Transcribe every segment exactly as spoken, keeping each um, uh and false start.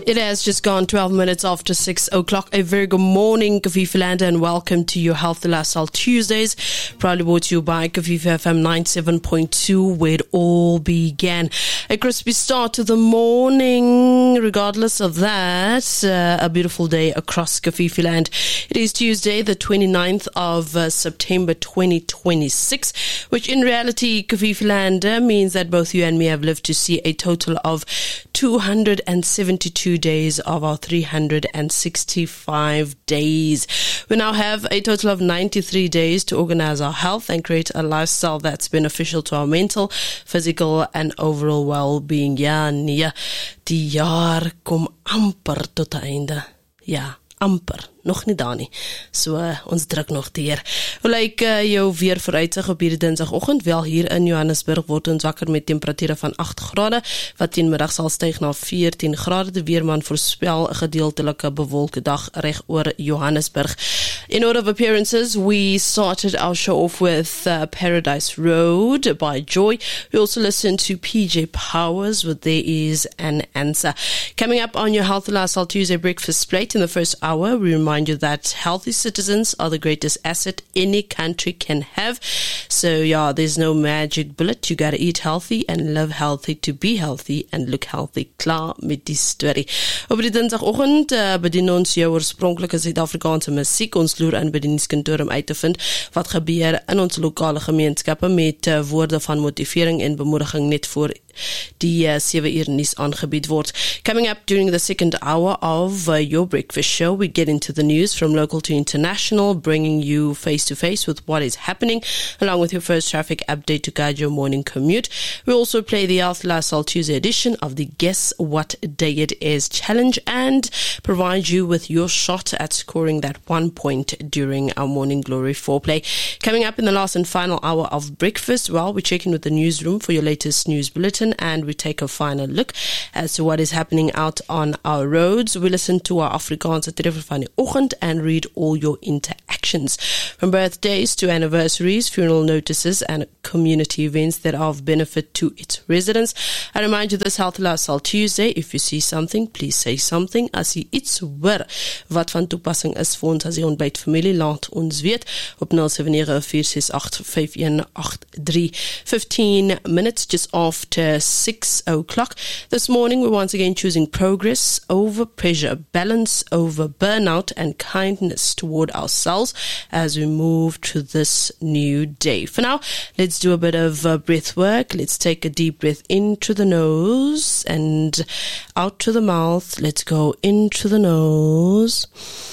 It has just gone twelve minutes after six o'clock. A very good morning, Kafifeland, and welcome to your Healthy Lifestyle Tuesdays. Proudly brought to you by Kafifa F M ninety-seven point two, where it all began. A crispy start to the morning. Regardless of that, uh, a beautiful day across Kafifeland. It is Tuesday, the twenty-ninth of uh, September twenty twenty-six, which in reality, Kafifeland, uh, means that both you and me have lived to see a total of two hundred seventy-two days of our three hundred sixty-five days. We now have a total of ninety-three days to organize our health and create a lifestyle that's beneficial to our mental, physical and overall well-being. Ja, nee, die jaar kom amper tot 'n einde. Ja, amper. Nog nie daar nie. So, uh, ons druk nog deur. Hoe lyk uh, jou weer vooruitsig op hierdie dinsdagoggend? Wel, hier in Johannesburg word ons wakker met temperature van agt grade, wat teen middag sal styg na veertien grade. Die weerman voorspel 'n gedeeltelike bewolkte dag reg oor Johannesburg. In order of appearances, we started our show off with uh, Paradise Road by Joy. We also listened to P J Powers with There Is an Answer. Coming up on your Healthy Lifestyle Tuesday breakfast plate in the first hour, we remind you that healthy citizens are the greatest asset any country can have. So yeah, there's no magic bullet. You gotta eat healthy and live healthy to be healthy and look healthy. Klaar met die story. Op die dinsdagoggend uh, bedien ons jou oorspronklike Suid-Afrikaanse musiek. Ons loer in by die nuuskantoor om uit te vind wat gebeur in ons lokale gemeenskappe met uh, woorde van motivering en bemoediging net voor die uh, sewe uur nuus aangebied word. Coming up during the second hour of uh, your breakfast show, we get into the news from local to international, bringing you face to face with what is happening, along with your first traffic update to guide your morning commute. We also play the Healthy Lifestyle Tuesday edition of the Guess What Day It Is challenge and provide you with your shot at scoring that one point during our Morning Glory foreplay. Coming up in the last and final hour of breakfast, well, we check in with the newsroom for your latest news bulletin, and we take a final look as to what is happening out on our roads. We listen to our Afrikaanse treffer van die oggend and read all your interactions. From birthdays to anniversaries, funeral notices and community events that are of benefit to its residents. I remind you this Healthy Lifestyle Tuesday, if you see something, please say something. As jy iets hoor wat van toepassing is vir ons as die ontbytfamilie, laat ons weet op nul sewe nege vier ses agt vyf een agt drie. fifteen minutes just after six o'clock. This morning we're once again choosing progress over pressure, balance over burnout, and kindness toward ourselves as we move to this new day. For now, let's do a bit of uh, breath work. Let's take a deep breath into the nose and out to the mouth. Let's go into the nose,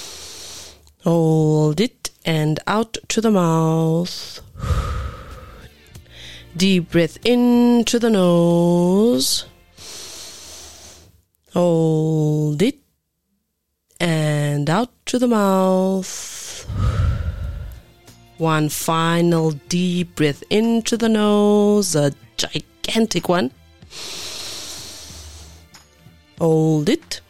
hold it, and out to the mouth. Deep breath into the nose, hold it, and out to the mouth. One final deep breath into the nose, a gigantic one. Hold it.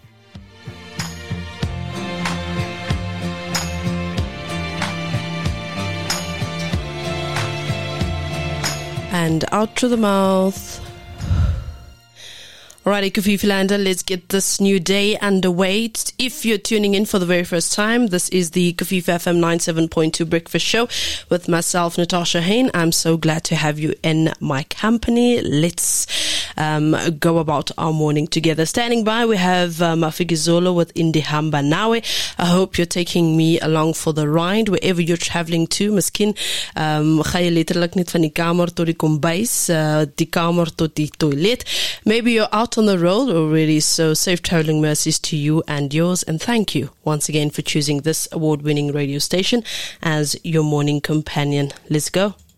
And out through the mouth. Alrighty, Kafifelanda, let's get this new day underway. If you're tuning in for the very first time, this is the Kafifa F M ninety-seven point two breakfast show with myself, Natasha Hain. I'm so glad to have you in my company. Let's um, go about our morning together. Standing by, we have uh, Mafigizolo with Indihamba Nawe. I hope you're taking me along for the ride wherever you're traveling to. Miskien um, ga jy letterlik net van die kamer tot die kombuis, uh, die kamer tot die toilet. Maybe you're out on the road already, so safe traveling mercies to you and yours, and thank you once again for choosing this award-winning radio station as your morning companion. Let's go.